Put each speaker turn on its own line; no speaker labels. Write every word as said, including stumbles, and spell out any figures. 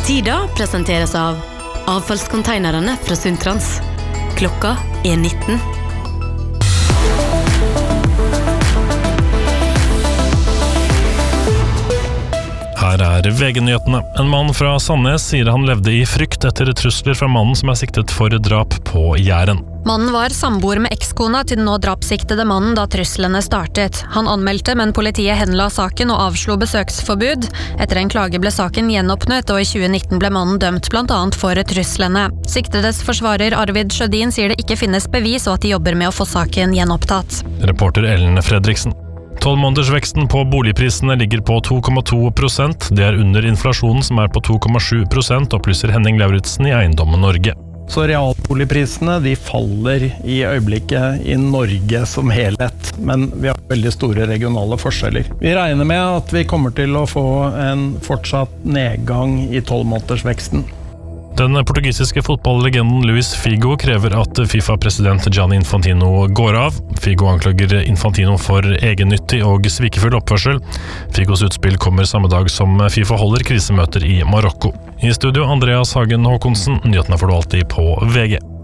Tida presenteres av avfallskonteinerne fra Sundtrans. Klokka er nitten.
Her er V G-nyhetene. En mann fra Sandnes sier han levde i frykt etter trusler fra mannen som er siktet for drap på Jæren.
Mannen var samboer med ekskona til den nå drapssiktede mannen da truslene startet. Han anmeldte, men politiet henla saken og avslo besøksforbud. Etter en klage ble saken gjenåpnet, og i tjue nitten ble mannen dømt blant annet for truslene. Siktedes forsvarer Arvid Sjødin sier det ikke finnes bevis, og at de jobber med å få saken gjenopptatt.
Reporter Ellen Fredriksen. tolv-månedersveksten på boligprisene ligger på to komma to prosent. Det er under inflasjonen som er på to komma sju prosent, opplyser Henning Lauritzen i Eiendommen Norge.
Så realboligprisene de faller i øyeblikket i Norge som helhet, men vi har veldig store regionale forskjeller. Vi regner med at vi kommer til å få en fortsatt nedgang i tolv-månedersveksten.
Den portugisiske fotballlegenden Luis Figo krever at FIFA-president Gianni Infantino går av. Figo anklager Infantino for egennyttig og svikefull oppførsel. Figos utspill kommer samme dag som FIFA holder krisemøter i Marokko. I studio Andreas Hagen Håkonsen, nyhetene får du alltid på V G.